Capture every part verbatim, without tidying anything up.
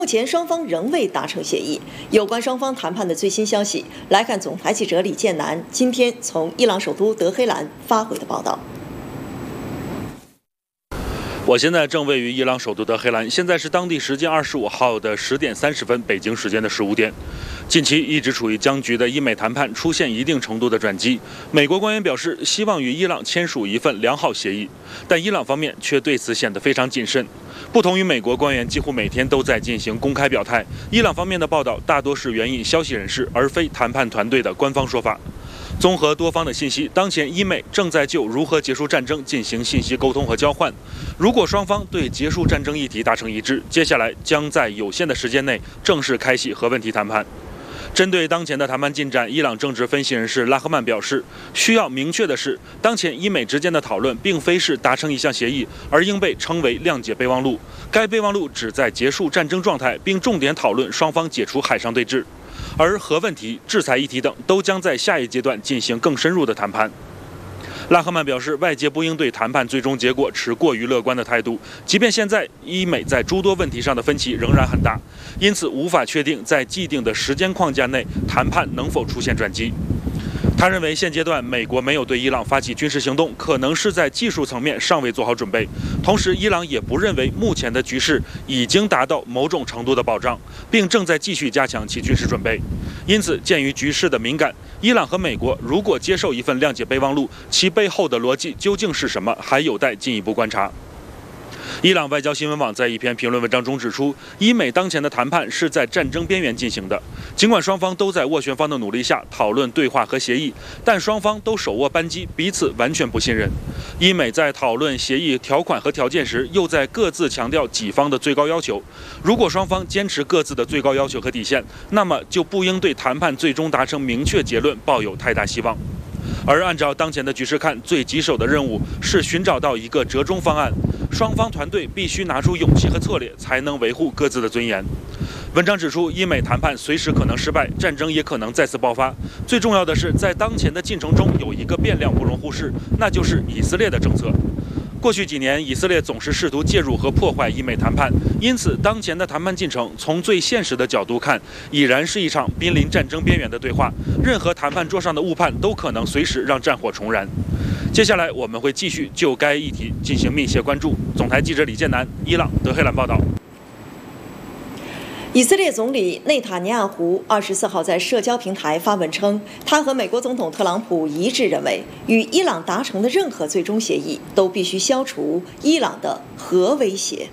目前双方仍未达成协议。有关双方谈判的最新消息，来看总台记者李建南今天从伊朗首都德黑兰发回的报道。 我现在正位于伊朗首都德黑兰，现在是当地时间二十五号的十点三十分，北京时间的十五点。近期一直处于僵局的伊美谈判出现一定程度的转机。美国官员表示希望与伊朗签署一份良好协议，但伊朗方面却对此显得非常谨慎。不同于美国官员几乎每天都在进行公开表态，伊朗方面的报道大多是援引消息人士，而非谈判团队的官方说法。综合多方的信息，当前伊美正在就如何结束战争进行信息沟通和交换。如果双方对结束战争议题达成一致，接下来将在有限的时间内正式开启核问题谈判。针对当前的谈判进展，伊朗政治分析人士拉赫曼表示，需要明确的是，当前伊美之间的讨论并非是达成一项协议，而应被称为谅解备忘录。该备忘录旨在结束战争状态，并重点讨论双方解除海上对峙。而核问题、制裁议题等都将在下一阶段进行更深入的谈判。拉赫曼表示，外界不应对谈判最终结果持过于乐观的态度，即便现在伊美在诸多问题上的分歧仍然很大，因此无法确定在既定的时间框架内谈判能否出现转机。他认为，现阶段美国没有对伊朗发起军事行动，可能是在技术层面尚未做好准备。同时，伊朗也不认为目前的局势已经达到某种程度的保障，并正在继续加强其军事准备。因此，鉴于局势的敏感，伊朗和美国如果接受一份谅解备忘录，其背后的逻辑究竟是什么，还有待进一步观察。伊朗外交新闻网在一篇评论文章中指出，伊美当前的谈判是在战争边缘进行的。尽管双方都在斡旋方的努力下讨论对话和协议，但双方都手握扳机，彼此完全不信任。伊美在讨论协议条款和条件时，又在各自强调己方的最高要求。如果双方坚持各自的最高要求和底线，那么就不应对谈判最终达成明确结论抱有太大希望。而按照当前的局势看，最棘手的任务是寻找到一个折中方案。双方团队必须拿出勇气和策略，才能维护各自的尊严。文章指出，伊美谈判随时可能失败，战争也可能再次爆发。最重要的是，在当前的进程中有一个变量不容忽视，那就是以色列的政策。过去几年，以色列总是试图介入和破坏伊美谈判，因此当前的谈判进程从最现实的角度看，已然是一场濒临战争边缘的对话。任何谈判桌上的误判都可能随时让战火重燃。接下来我们会继续就该议题进行密切关注。总台记者李建南，伊朗德黑兰报道。 以色列总理内塔尼亚胡二十四号在社交平台发文称，他和美国总统特朗普一致认为，与伊朗达成的任何最终协议都必须消除伊朗的核威胁。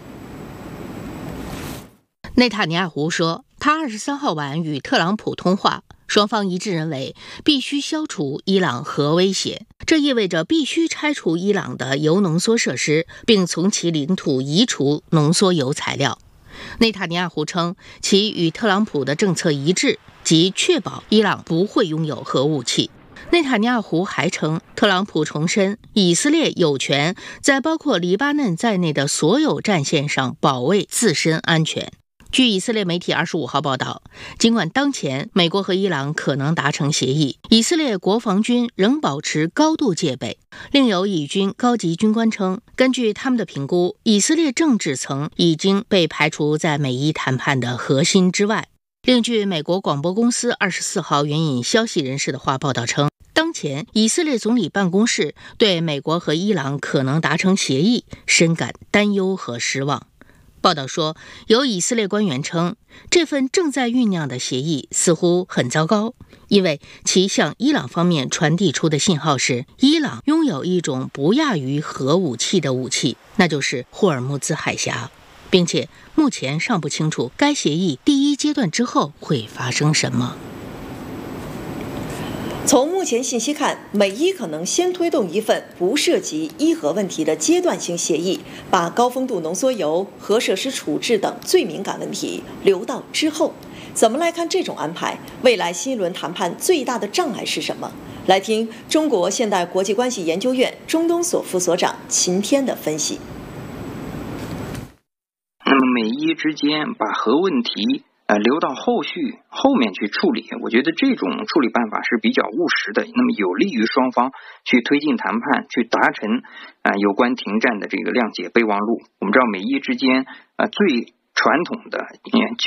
内塔尼亚胡说，他二十三号晚与特朗普通话，双方一致认为必须消除伊朗核威胁，这意味着必须拆除伊朗的铀浓缩设施，并从其领土移除浓缩铀材料。内塔尼亚胡称，其与特朗普的政策一致，即确保伊朗不会拥有核武器。内塔尼亚胡还称，特朗普重申以色列有权在包括黎巴嫩在内的所有战线上保卫自身安全。据以色列媒体二十五号报道，尽管当前美国和伊朗可能达成协议，以色列国防军仍保持高度戒备。另有以军高级军官称，根据他们的评估，以色列政治层已经被排除在美伊谈判的核心之外。另据美国广播公司二十四号援引消息人士的话报道称，当前以色列总理办公室对美国和伊朗可能达成协议深感担忧和失望。报道说，有以色列官员称，这份正在酝酿的协议似乎很糟糕，因为其向伊朗方面传递出的信号是，伊朗拥有一种不亚于核武器的武器，那就是霍尔木兹海峡，并且目前尚不清楚该协议第一阶段之后会发生什么。 从目前信息看，美伊可能先推动一份不涉及伊核问题的阶段性协议，把高丰度浓缩铀、核设施处置等最敏感问题留到之后。怎么来看这种安排？未来新一轮谈判最大的障碍是什么？来听中国现代国际关系研究院中东所副所长秦天的分析。 那么美伊之间把核问题呃，留到后续后面去处理，我觉得这种处理办法是比较务实的，那么有利于双方去推进谈判，去达成啊、呃、有关停战的这个谅解备忘录。我们知道美伊之间啊、呃、最传统的